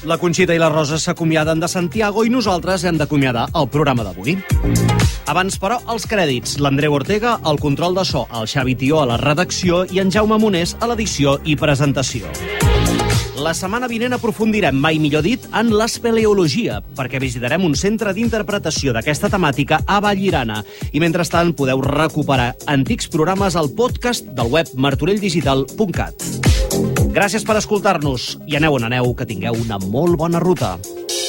La Conxita i la Rosa s'acomiaden de Santiago i nosaltres hem d'acomiadar el programa d'avui. Abans, però, els crèdits. L'Andreu Ortega, al control de so, el Xavi Tió a la redacció i en Jaume Monés a l'edició i presentació. La setmana vinent aprofundirem, mai millor dit, en l'espeleologia, perquè visitarem un centre d'interpretació d'aquesta temàtica a Vallirana. I mentrestant podeu recuperar antics programes al podcast del web martorelldigital.cat. Gràcies per escoltar-nos i aneu on aneu, que tingueu una molt bona ruta.